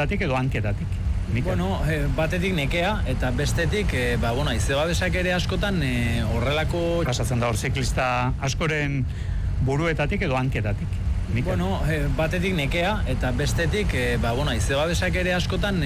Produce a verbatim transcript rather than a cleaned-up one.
buruetatik edo hanketatik. Bueno, eh, batetik nekea, eta bestetik, eh, ba, bueno, izebabesak ere askotan eh, horrelako... Pasatzen da hor ziklista askoren buruetatik edo hanketatik. Bueno, eh, batetik nekea, eta bestetik, eh, ba, bueno, izebabesak ere askotan